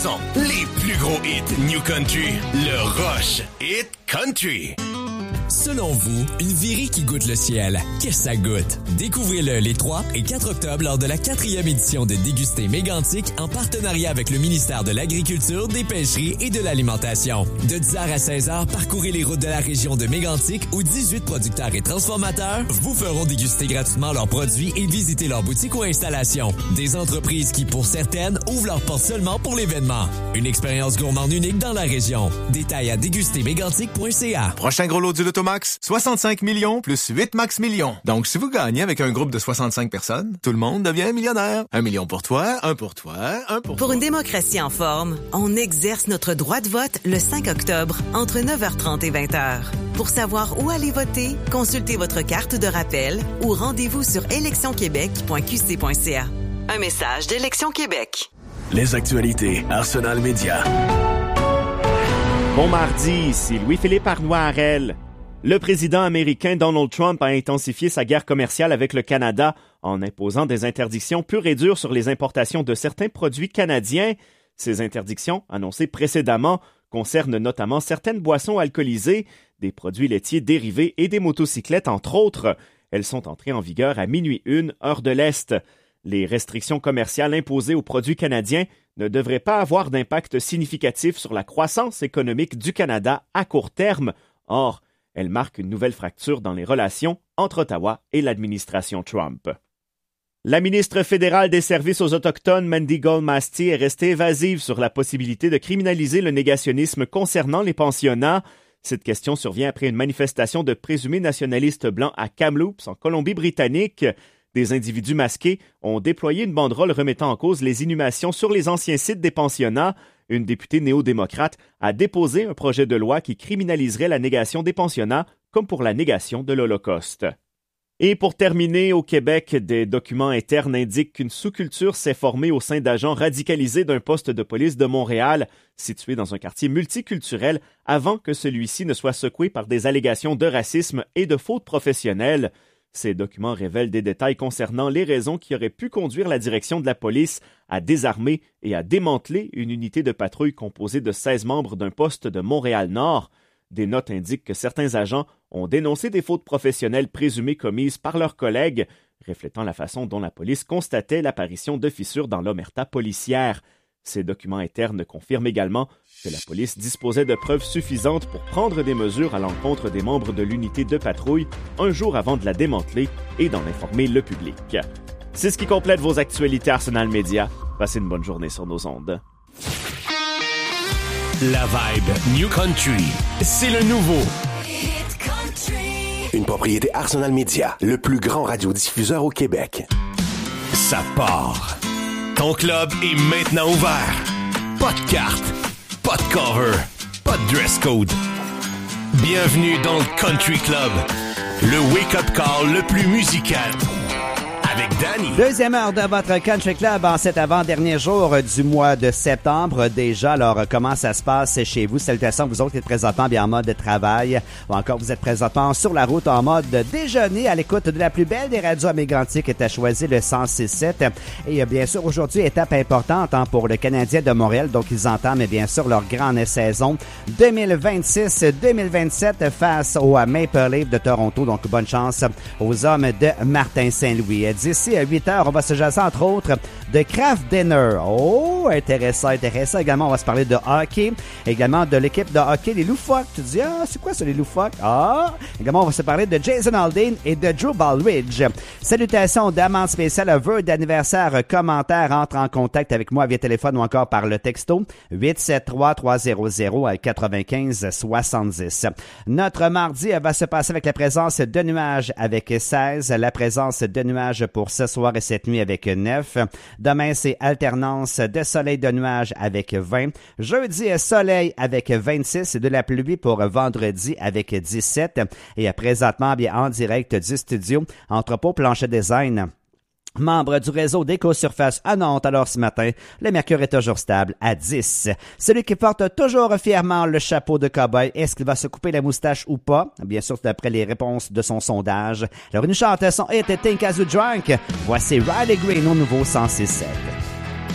Les plus gros hits New Country, le Rush Hit Country. Selon vous, une virée qui goûte le ciel, qu'est-ce que ça goûte? Découvrez-le les 3 et 4 octobre lors de la 4e édition de Déguster Mégantic en partenariat avec le ministère de l'Agriculture, des Pêcheries et de l'Alimentation. De 10h à 16h, parcourez les routes de la région de Mégantic où 18 producteurs et transformateurs vous feront déguster gratuitement leurs produits et visiter leurs boutiques ou installations. Des entreprises qui, pour certaines, ouvrent leurs portes seulement pour l'événement. Une expérience gourmande unique dans la région. Détails à dégustermégantic.ca. Prochain gros lot du Lotomax, 65 millions plus 8 max millions. Donc, si vous gagnez avec un groupe de 65 personnes, tout le monde devient millionnaire. 1 million pour toi, 1 pour toi, 1 pour toi. Pour une démocratie en forme, on exerce notre droit de vote le 5 octobre, entre 9h30 et 20h. Pour savoir où aller voter, consultez votre carte de rappel ou rendez-vous sur électionquebec.qc.ca. Un message d'Élection Québec. Les actualités Arsenal Média. Bon mardi, ici Louis-Philippe Arnois-Harel. Le président américain Donald Trump a intensifié sa guerre commerciale avec le Canada en imposant des interdictions pures et dures sur les importations de certains produits canadiens. Ces interdictions, annoncées précédemment, concernent notamment certaines boissons alcoolisées, des produits laitiers dérivés et des motocyclettes, entre autres. Elles sont entrées en vigueur à 12h01, heure de l'Est. Les restrictions commerciales imposées aux produits canadiens ne devraient pas avoir d'impact significatif sur la croissance économique du Canada à court terme. Or, elles marquent une nouvelle fracture dans les relations entre Ottawa et l'administration Trump. La ministre fédérale des Services aux Autochtones, Mandy Goldmasty, est restée évasive sur la possibilité de criminaliser le négationnisme concernant les pensionnats. Cette question survient après une manifestation de présumés nationalistes blancs à Kamloops, en Colombie-Britannique. Des individus masqués ont déployé une banderole remettant en cause les inhumations sur les anciens sites des pensionnats. Une députée néo-démocrate a déposé un projet de loi qui criminaliserait la négation des pensionnats comme pour la négation de l'Holocauste. Et pour terminer, au Québec, des documents internes indiquent qu'une sous-culture s'est formée au sein d'agents radicalisés d'un poste de police de Montréal, situé dans un quartier multiculturel, avant que celui-ci ne soit secoué par des allégations de racisme et de fautes professionnelles. Ces documents révèlent des détails concernant les raisons qui auraient pu conduire la direction de la police à désarmer et à démanteler une unité de patrouille composée de 16 membres d'un poste de Montréal-Nord. Des notes indiquent que certains agents ont dénoncé des fautes professionnelles présumées commises par leurs collègues, reflétant la façon dont la police constatait l'apparition de fissures dans l'omerta policière. Ces documents internes confirment également que la police disposait de preuves suffisantes pour prendre des mesures à l'encontre des membres de l'unité de patrouille un jour avant de la démanteler et d'en informer le public. C'est ce qui complète vos actualités Arsenal Média. Passez une bonne journée sur nos ondes. La vibe New Country, c'est le nouveau Hit Country. Une propriété Arsenal Média, le plus grand radiodiffuseur au Québec. Ça part. Ton club est maintenant ouvert. Pas de carte, pas de cover, pas de dress code. Bienvenue dans le Country Club, le wake-up call le plus musical. Avec Danny. Deuxième heure de votre Country Club en cet avant-dernier jour du mois de septembre. Déjà, alors, comment ça se passe chez vous? Salutations, vous autres qui êtes présentement bien en mode travail ou encore vous êtes présentement sur la route en mode déjeuner à l'écoute de la plus belle des radios amégantiques qui est à choisir le 106.7. Et bien sûr, aujourd'hui, étape importante pour le Canadien de Montréal. Donc, ils entament bien sûr leur grande saison 2026-2027 face au Maple Leafs de Toronto. Donc, bonne chance aux hommes de Martin Saint-Louis. D'ici à 8h, on va se jaser entre autres de Kraft Dinner. Oh, intéressant. Également, on va se parler de hockey. Également de l'équipe de hockey, les Loufoques. Tu te dis, c'est quoi ça, les Loufoques? Également, on va se parler de Jason Aldean et de Drew Baldridge. Salutations, demande spéciale, vœux d'anniversaire, commentaires, entre en contact avec moi via téléphone ou encore par le texto 873-300-95-70. Notre mardi va se passer avec la présence de nuages avec 16, la présence de nuages pour ce soir et cette nuit avec 9. Demain, c'est alternance de soleil de nuages avec 20. Jeudi, soleil avec 26 et de la pluie pour vendredi avec 17. Et présentement, bien en direct du studio Entrepôt Plancher Design, membre du réseau d'Éco-Surface à Nantes. Alors ce matin, le mercure est toujours stable à 10. Celui qui porte toujours fièrement le chapeau de cow-boy, est-ce qu'il va se couper la moustache ou pas? Bien sûr, c'est d'après les réponses de son sondage. Alors une chanteuse, son hit Think As You Drunk. Voici Riley Green au nouveau 106.7.